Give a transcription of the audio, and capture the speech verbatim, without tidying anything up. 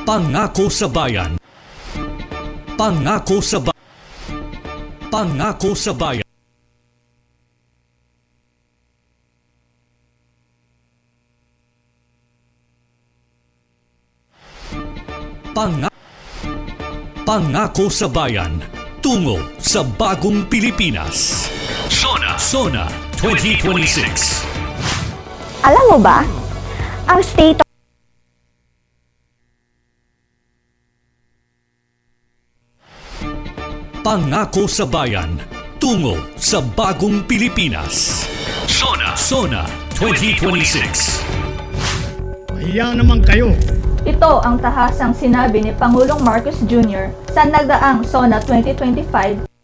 Pangako sa Bayan. Pangako sa Bayan. Pangako sa Bayan. Pang Pangako sa Bayan. Tungo sa bagong Pilipinas. Sona Sona twenty twenty-six. Alam mo ba, ang state of Pangako sa Bayan. Tungo sa bagong Pilipinas. Sona Sona twenty twenty-six. Mahiya naman kayo. Ito ang tahasang sinabi ni Pangulong Marcos Junior sa nagdaang SONA twenty twenty-five